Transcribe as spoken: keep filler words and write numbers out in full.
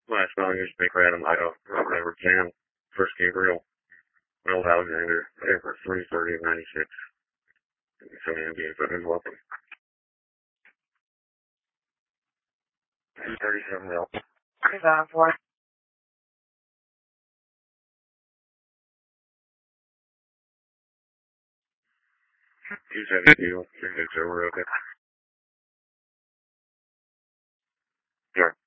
Last known newspaper Adam Idaho, Robert Jam, First Gabriel, Will Alexander, April three thirty of ninety-six. So Indian footage welcome. thirty-seven mil. Design for two seventy-two, three six over, okay. Sure.